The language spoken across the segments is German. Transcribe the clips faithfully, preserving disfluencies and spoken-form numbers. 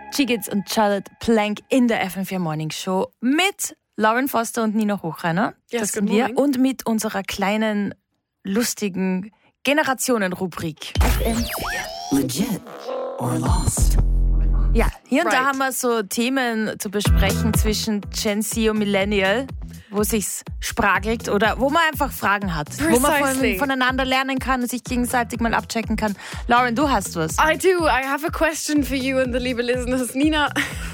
Chigits und Charlotte Plank in der F M vier Morning Show mit Lauren Foster und Nina Hochreiner. Yes, das sind wir. Und mit unserer kleinen, lustigen Generationenrubrik. F M vier. Legit or lost? Ja, hier und Right. da haben wir so Themen zu besprechen zwischen Gen Z und Millennial, wo sich's spragelt oder wo man einfach Fragen hat. Precisely. Wo man von, voneinander lernen kann und sich gegenseitig mal abchecken kann. Lauren, du hast was. I do. I have a question for you and the liebe listeners. Nina,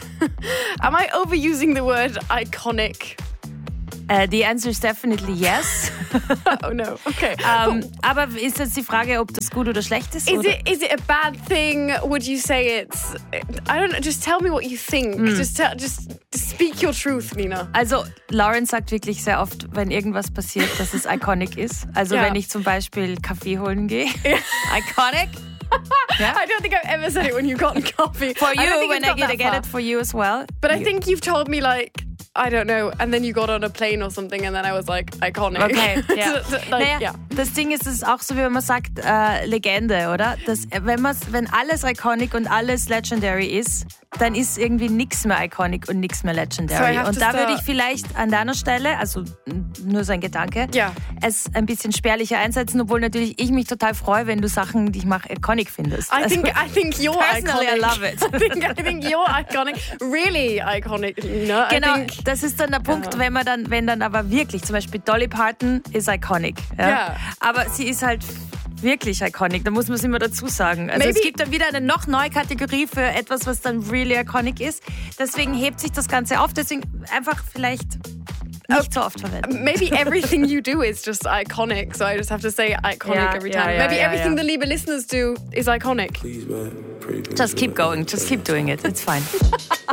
am I overusing the word iconic? Uh, the answer is definitely yes. Oh no. Okay. um, aber ist jetzt die Frage, ob das gut oder schlecht ist? Is oder? it is it a bad thing? Would you say it's? I don't know. Just tell me what you think. Mm. Just tell, just speak your truth, Nina. Also Lauren sagt wirklich sehr oft, wenn irgendwas passiert, dass es iconic ist. Also Ja. wenn ich zum Beispiel Kaffee holen gehe. Iconic. Yeah. I don't think I've ever said it when you've gotten coffee. For I don't you, think when it's I got get, that I get far. it for you as well. But I think you've told me like. I don't know. And then you got on a plane or something and then I was like, iconic. Okay, ja. So, so, like, naja, yeah. Das Ding ist, es ist auch so, wie wenn man sagt, äh, Legende, oder? Das, wenn, man's, wenn alles iconic und alles legendary ist, dann ist irgendwie nichts mehr iconic und nichts mehr So I legendary. have Und to da start- würde ich vielleicht an deiner Stelle, also nur so ein Gedanke, Ja. es ein bisschen spärlicher einsetzen, obwohl natürlich ich mich total freue, wenn du Sachen, die ich mache, iconic findest. I think also, I think you're personally, iconic. I love it. I think I think you're iconic. Really iconic, Nina. Genau, I think, das ist dann der Punkt, Ja. wenn man dann, wenn dann aber wirklich, zum Beispiel Dolly Parton ist iconic. Ja? Ja. Aber sie ist halt wirklich iconic, da muss man es immer dazu sagen. Also Maybe- es gibt dann wieder eine noch neue Kategorie für etwas, was dann really iconic ist. Deswegen hebt sich das Ganze auf, deswegen einfach vielleicht nicht so oft verwenden. maybe everything you do is just iconic. So I just have to say iconic Ja, every ja, time. ja, maybe ja, everything ja. the liebe listeners do is iconic. Just keep going, just keep doing it, it's fine.